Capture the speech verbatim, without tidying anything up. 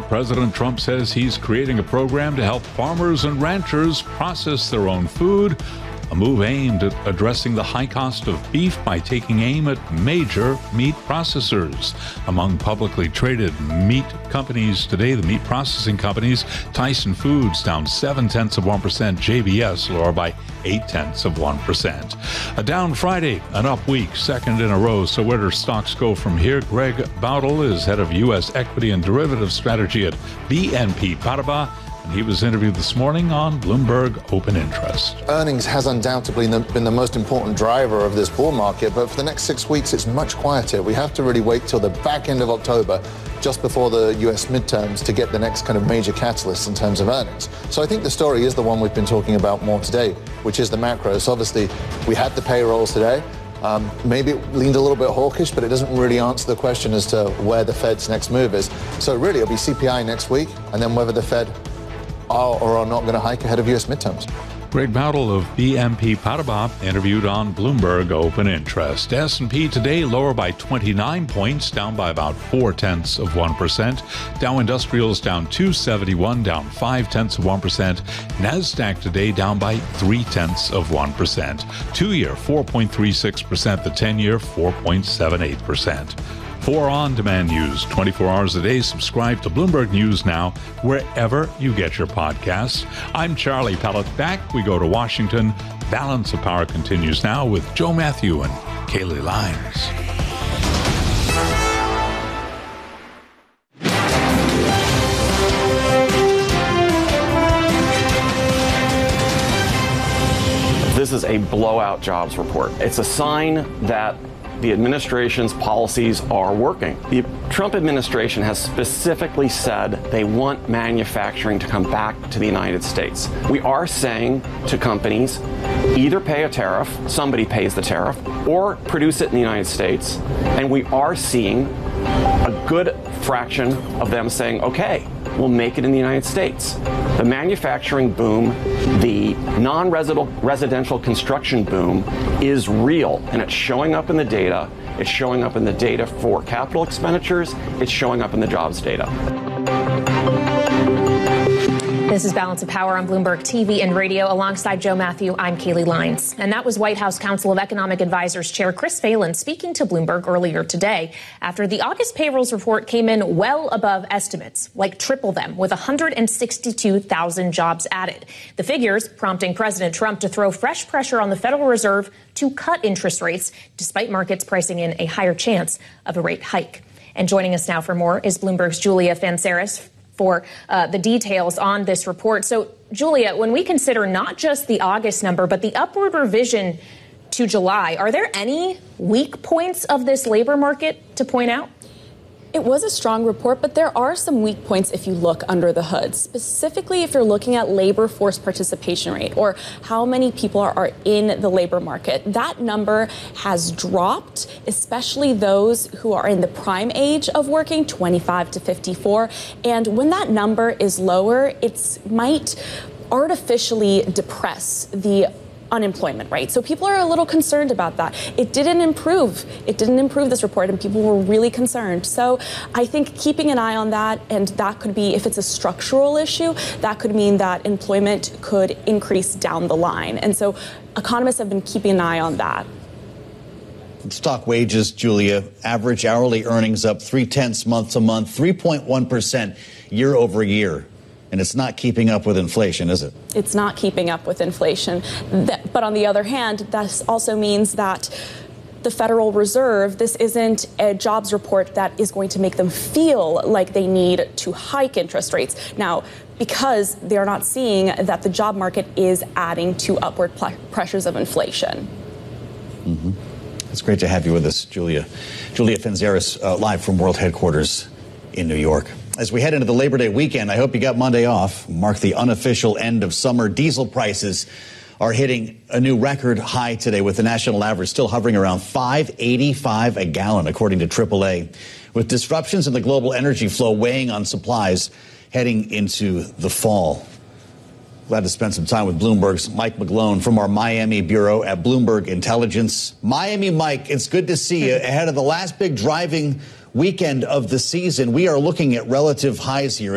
President Trump says he's creating a program to help farmers and ranchers process their own food, a move aimed at addressing the high cost of beef by taking aim at major meat processors. Among publicly traded meat companies today, the meat processing companies, Tyson Foods down seven tenths of one percent, J B S lower by eight tenths of one percent. A down Friday, an up week, second in a row. So where do stocks go from here? Greg Bowdle is head of U S equity and derivative strategy at B N P Paribas. He was interviewed this morning on Bloomberg Open Interest. Earnings has undoubtedly been the most important driver of this bull market, but for the next six weeks, it's much quieter. We have to really wait till the back end of October, just before the U S midterms, to get the next kind of major catalyst in terms of earnings. So I think the story is the one we've been talking about more today, which is the macros. Obviously, we had the payrolls today. Um, maybe it leaned a little bit hawkish, but it doesn't really answer the question as to where the Fed's next move is. So really, it'll be C P I next week, and then whether the Fed are or are not going to hike ahead of U S midterms. Greg Bowdle of B N P Paribas interviewed on Bloomberg Open Interest. S and P today lower by twenty-nine points, down by about four tenths of one percent. Dow Industrials down two seventy-one, down five tenths of one percent. NASDAQ today down by three tenths of one percent. Two-year four point three six percent, the ten-year four point seven eight percent. For on-demand news, twenty-four hours a day, subscribe to Bloomberg News Now, wherever you get your podcasts. I'm Charlie Pellet. Back we go to Washington. Balance of Power continues now with Joe Matthew and Kaylee Lyons. This is a blowout jobs report. It's a sign that the administration's policies are working. The Trump administration has specifically said they want manufacturing to come back to the United States. We are saying to companies, either pay a tariff, somebody pays the tariff, or produce it in the United States. And we are seeing a good fraction of them saying, okay, we'll make it in the United States. The manufacturing boom, the non-residential construction boom is real, and it's showing up in the data. It's showing up in the data for capital expenditures. It's showing up in the jobs data. This is Balance of Power on Bloomberg T V and radio. Alongside Joe Matthew, I'm Kaylee Lyons. And that was White House Council of Economic Advisors Chair Chris Phelan speaking to Bloomberg earlier today after the August payrolls report came in well above estimates, like triple them, with one hundred sixty-two thousand jobs added. The figures prompting President Trump to throw fresh pressure on the Federal Reserve to cut interest rates, despite markets pricing in a higher chance of a rate hike. And joining us now for more is Bloomberg's Julia Fanceris for uh, the details on this report. So, Julia, when we consider not just the August number, but the upward revision to July, are there any weak points of this labor market to point out? It was a strong report, but there are some weak points if you look under the hood, specifically if you're looking at labor force participation rate, or how many people are, are in the labor market. That number has dropped, especially those who are in the prime age of working, twenty-five to fifty-four. And when that number is lower, it might artificially depress the unemployment rate. So people are a little concerned about that. It didn't improve. It didn't improve this report, and people were really concerned. So I think keeping an eye on that, and that could be, if it's a structural issue, that could mean that employment could increase down the line. And so economists have been keeping an eye on that. Stock wages, Julia, average hourly earnings up three tenths month to month, three point one percent year over year. And it's not keeping up with inflation, is it? It's not keeping up with inflation. That, but on the other hand, that also means that the Federal Reserve, this isn't a jobs report that is going to make them feel like they need to hike interest rates. Now, because they're not seeing that the job market is adding to upward pl- pressures of inflation. Mm-hmm. It's great to have you with us, Julia. Julia Fanceris, uh, live from World Headquarters in New York. As we head into the Labor Day weekend, I hope you got Monday off. Mark the unofficial end of summer. Diesel prices are hitting a new record high today, with the national average still hovering around five eighty-five a gallon, according to triple A. With disruptions in the global energy flow weighing on supplies heading into the fall. Glad to spend some time with Bloomberg's Mike McGlone from our Miami bureau at Bloomberg Intelligence. Miami, Mike, it's good to see you ahead of the last big driving weekend of the season. We are looking at relative highs here.